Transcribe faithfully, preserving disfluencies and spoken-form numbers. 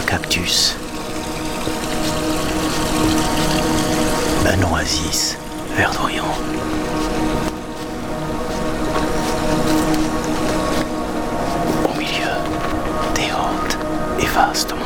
cactus. Un oasis verdoyant. Au milieu des hautes et vastes montagnes.